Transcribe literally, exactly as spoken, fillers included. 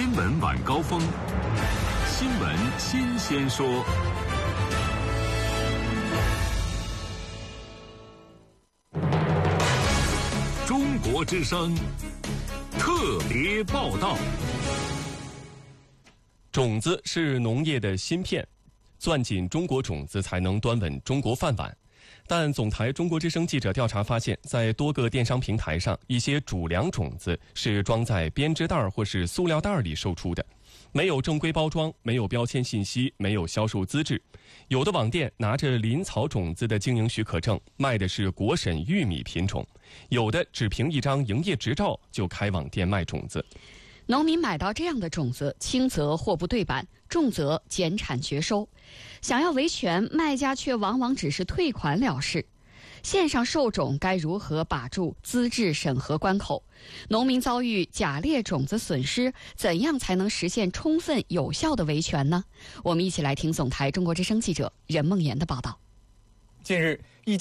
新闻晚高峰，新闻新鲜说。中国之声特别报道。 种子是农业的芯片，攥紧中国种子才能端稳中国饭碗。但总台中国之声记者调查发现，在多个电商平台上，一些主粮种子是装在编织袋或是塑料袋里售出的，没有正规包装，没有标签信息，没有销售资质。有的网店拿着林草种子的经营许可证，卖的是国审玉米品种；有的只凭一张营业执照就开网店卖种子。 农民买到这样的种子，轻则货不对版，重则减产绝收。想要维权，卖家却往往只是退款了事。线上售种该如何把住资质审核关口？农民遭遇假劣种子损失，怎样才能实现充分有效的维权呢？我们一起来听总台中国之声记者任梦妍的报道。 近日，一家